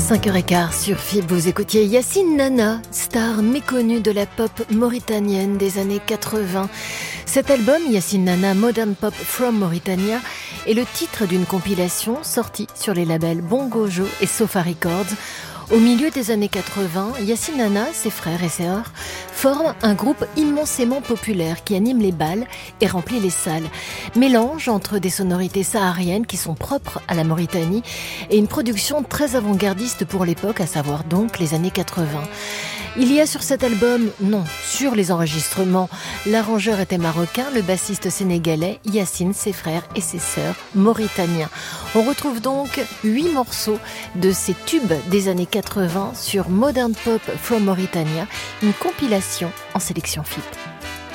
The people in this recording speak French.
5h15 sur FIB, vous écoutiez Yacine Nana, star méconnue de la pop mauritanienne des années 80. Cet album, Yacine Nana Modern Pop from Mauritania, est le titre d'une compilation sortie sur les labels Bongo Joe et Sofa Records. Au milieu des années 80, Yacine Nana, ses frères et sœurs, forment un groupe immensément populaire qui anime les bals et remplit les salles. Mélange entre des sonorités sahariennes qui sont propres à la Mauritanie et une production très avant-gardiste pour l'époque, à savoir donc les années 80. Il y a sur cet album, non, sur les enregistrements, l'arrangeur était marocain, le bassiste sénégalais, Yacine, ses frères et ses sœurs mauritaniens. On retrouve donc 8 morceaux de ces tubes des années 80 sur Modern Pop from Mauritania, une compilation en sélection FIB.